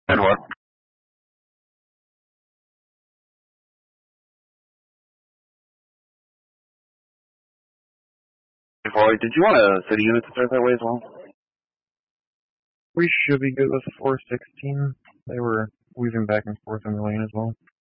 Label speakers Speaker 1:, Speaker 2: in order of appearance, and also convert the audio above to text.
Speaker 1: And what? Floyd, did you want a city unit to start that way as well?
Speaker 2: We should be good with 416. They were weaving back and forth in the lane as well.